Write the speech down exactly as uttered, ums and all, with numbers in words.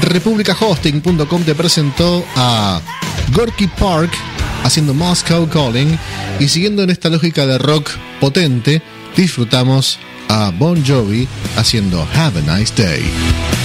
República Hosting punto com te presentó a Gorky Park haciendo Moscow Calling, y siguiendo en esta lógica de rock potente, disfrutamos a Bon Jovi haciendo Have a Nice Day.